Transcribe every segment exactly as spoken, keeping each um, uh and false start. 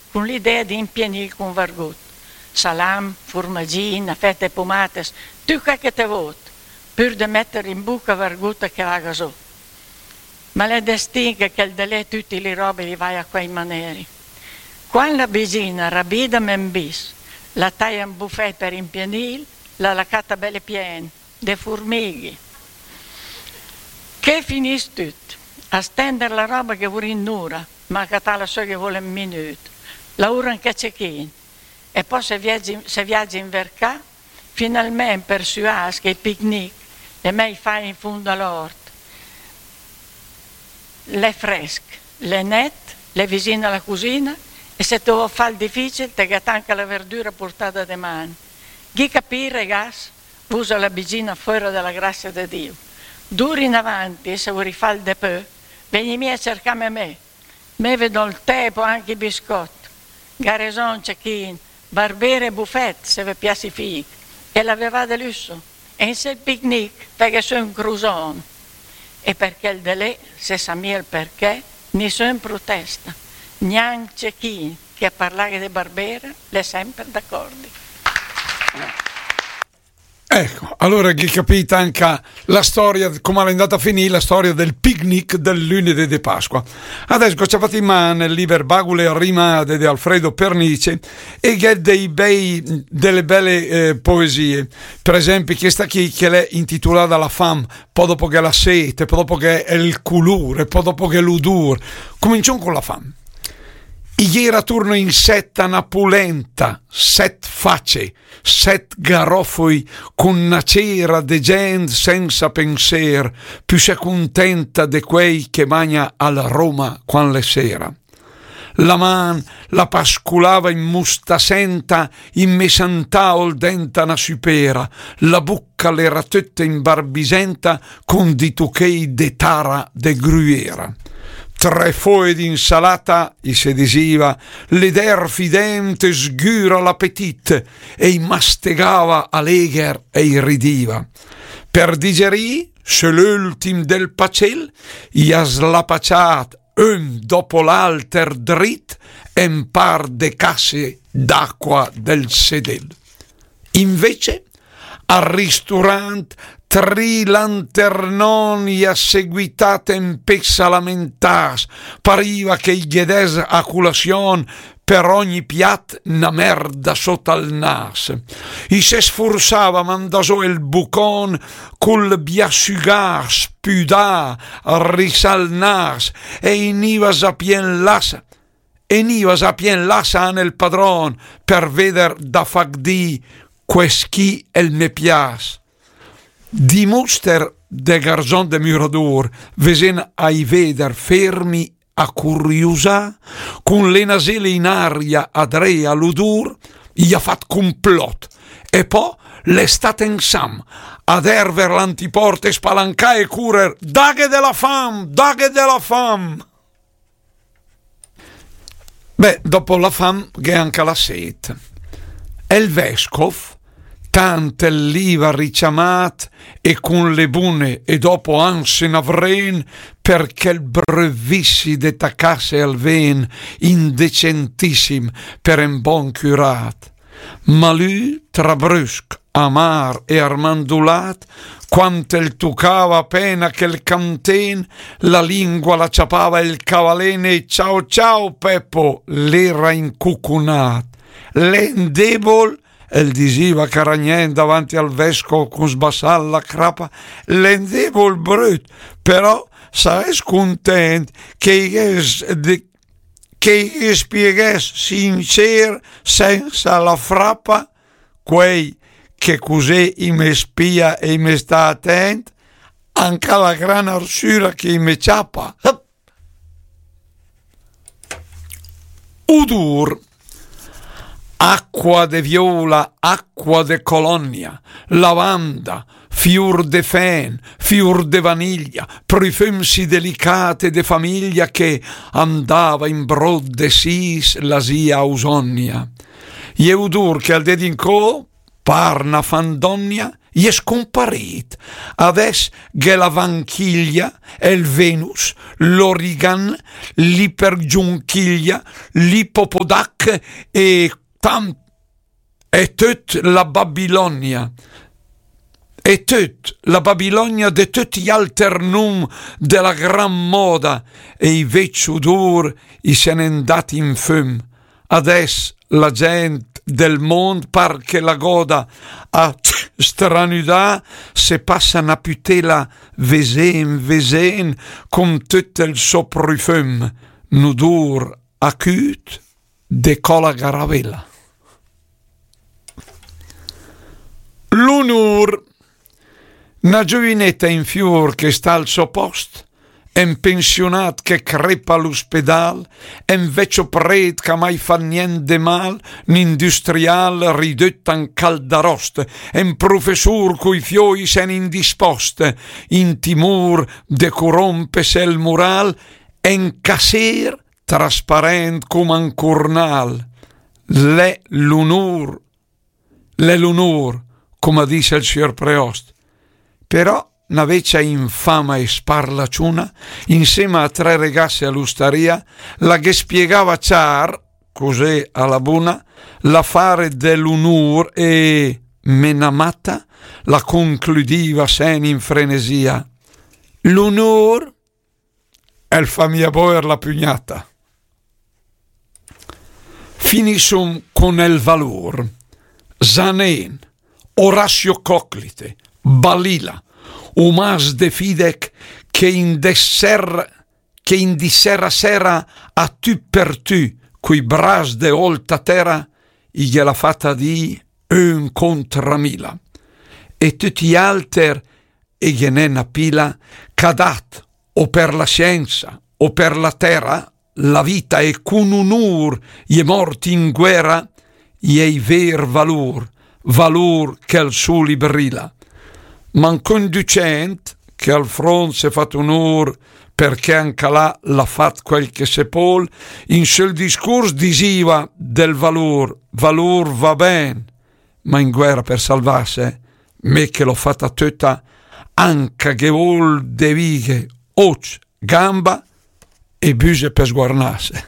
con l'idea di impianire con vargut. Salam, formaggina, fette pomates, tutto che te vuoi, pur di mettere in buca vargut che va su. Ma le destinga che il delè tutti le robe li vai a quei maneri. Quando la vicina rabida membis, la taglia in buffet per impianire, la lacata belle piena, de formighe. Che finisce tutto? A stendere la roba che vuole in un'ora, ma che la so che vuole un minuto. La ora che c'è chi. E poi se viaggi, se viaggi in vercà, finalmente per suas che il picnic, e me fai in fondo all'orto. Le fresche, le nette, le vicine alla cucina, e se tu fai il difficile, te gatti anche la verdura portata da mano. Chi capire, gas, usa la vicina fuori dalla grazia di Dio. Duri in avanti, e se vuoi fare il depò, vieni a cercare me. Me vedo il tè, poi anche i biscotti. Gareson, cecchin, barbere e buffet, se vi piace i figli. E l'aveva da lusso. E in se il picnic, perché sono un crusone. E perché il delè, se sa il perché, nessuno protesta. Neanche c'è chi che a parlare di barbera è sempre d'accordo. Ecco, allora che capite anche la storia, come è andata a finire la storia del picnic del lunedì di Pasqua. Adesso ci fate in mano il libro Bagule a rimade di Alfredo Pernice e che dei bei, delle belle eh, poesie. Per esempio questa qui che è intitolata La fame, poi dopo che la sete, poi dopo che è il colore, poi dopo che l'udur. Cominciamo con la fame. Ieri turno in setta napulenta, set face, set garofoi, con una cera de gente senza penser, più se contenta de quei che magna alla Roma quan le sera. La man la pasculava in mustasenta, in mesantà ol denta na supera, la bucca l'era tutta in barbisenta, con di tuchei de tara de gruera. Tre foglie di insalata, gli si diceva, l'eder fidente sgura l'appetite e i mastegava alegher e irridiva. Per digerì, se l'ultim del pacel, gli ha slapacciat un dopo l'alter drit e un par de casse d'acqua del sedel. Invece, al ristorante, tri lanternoni a seguitate in pessa lamentas, pariva che gli chiedesse a colazione per ogni piat una merda sotto al nas. I se sforzava mandasò il bucon col biasugar spudà risal nas e iniva sapien lasa e niva sapien lasa nel padron per veder da fagdi queschi el me pias. Di muster de garzon de Muradur vesen ai veder fermi a curiosa con le naselle in aria adrea l'udur gli ha fatto complot e poi l'estate in sam ad erver l'antiporte e spalancà e curer daghe della fam daghe della fam. Beh, dopo la fam che anche la sete e il vescovo tante l'iva richiamat e con le bune e dopo anse navren perché il brevissi de taccasse al ven indecentissim per un bon curat. Ma lui tra brusc, amar e armandulat quanto il tucava appena che il canten la lingua la ciapava il cavalene e ciao ciao Peppo l'era incucunat l'endebol el diceva Caragnè davanti al vescovo con sbassar la crapa l'endebol brut però sarei scontent che che spiegasse sincer senza la frappa quei che così i me spia e me sta attent anche la gran arsura che me ciappa udur acqua de viola, acqua de colonia, lavanda, fior de fen, fior de vaniglia, profumsi delicate de famiglia che andava in brod de sis la sia Ausonia. Eudur che al dedincò parna fandonia è scomparito. Adesso che la vanchiglia, il Venus, l'Origan, l'ipergiunchiglia, l'Ipopodac e tam, e tutta la Babilonia. E tutta la Babilonia de tutti gli alternum della gran moda e i vecchi dur i se ne andati in fum. Adesso la gente del mondo par che la goda a stranudà se passa una putela vesen vesen con tutto il suo profum nudur acut de cola garavella. L'unur, una giovinetta in fior che sta al suo posto, un pensionat che crepa all'ospedale, un vecchio prete che mai fa niente mal, un industrial ridotto in caldarost, un professor cui fioi sen indisposte, in timur de corrompe il mural, un cassier trasparent come un cornal. Le l'unur, le l'unur, come dice il signor Preost. Però una vecchia infama e sparlaciuna, insieme a tre ragazze all'ustaria, la che spiegava Char, così alla buona, l'affare dell'unur e menamata la concludiva sen in frenesia. L'unur è il famiglia boer la pugnata. Finissum con il valor. Zanen, Orazio Coclite, Balila, Umas de Fidec che in desser che in di sera sera a tu per tu qui bras de olta terra gliela fatta di un contra mila e tutti alter e gliene pila cadat o per la scienza o per la terra la vita e con unur gli morti in guerra gli ver valor valor che al soli brilla. Man conducent che al front si è fatto un'or perché anche là l'ha fatto quel che se pol, in sul discorso disiva del valor, valor va ben, ma in guerra per salvarsi, me che l'ho fatta tutta, anche che vol de vighe, oc, gamba e buse per sguarnarsi.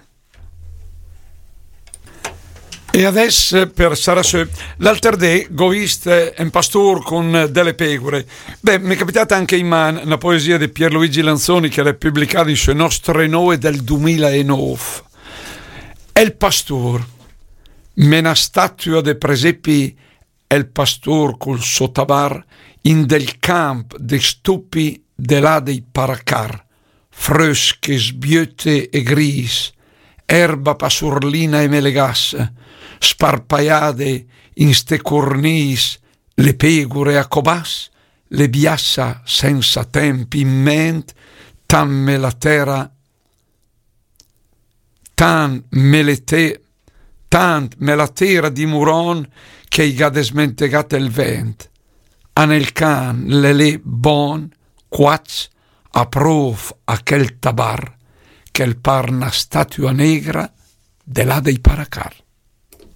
E adesso per Sarasù, l'alter day go vist un pastor con delle pecore. Beh, mi è capitata anche in man una poesia di Pierluigi Lanzoni che l'ha pubblicata in sue nostre noe del duemilanove. El pastor, mena statua de presepi, el pastor col sotabar in del camp de stupi de là dei paracar, fresche, sbiute e gris, erba pasurlina e melegas, sparpaiade in ste cornis, le pecore a cobas, le biassa senza tempi in ment, tan me la terra, tan me le te, tant me la terra di muron che i gade smentegate il vent, a nel can le le bon, quaz, a prof a quel tabar, che il par una statua negra de là dei paracar.